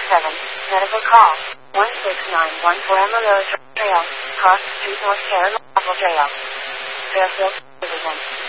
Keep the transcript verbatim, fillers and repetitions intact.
seven. Medical call. one six nine one four Amarillo Trail. Cross Street, North Carolina Trail. Fairfield Division.